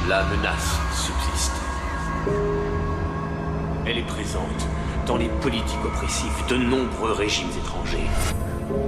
La menace subsiste. Elle est présente dans les politiques oppressifs de nombreux régimes étrangers.